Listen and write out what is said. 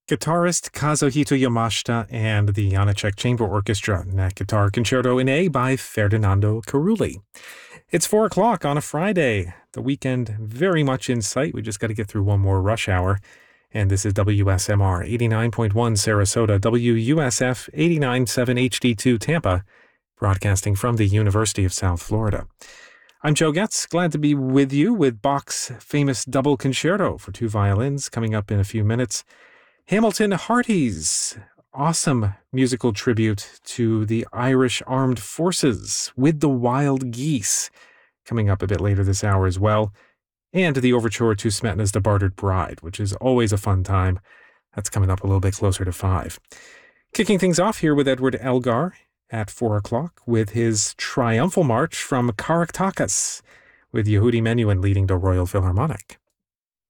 Guitarist Kazuhito Yamashita and the Janacek Chamber Orchestra, and that guitar concerto in A by Ferdinando Carulli. It's 4 o'clock on a Friday. The weekend very much in sight. We just got to get through one more rush hour. And this is WSMR 89.1 Sarasota, WUSF 89.7 HD2 Tampa, broadcasting from the University of South Florida. I'm Joe Getz, glad to be with you with Bach's famous double concerto for 2 violins coming up in a few minutes. Hamilton Harty's awesome musical tribute to the Irish Armed Forces with the Wild Geese coming up a bit later this hour as well. And the overture to Smetana's The Bartered Bride, which is always a fun time. That's coming up a little bit closer to 5. Kicking things off here with Edward Elgar at 4 o'clock with his triumphal march from Caractacus with Yehudi Menuhin leading the Royal Philharmonic.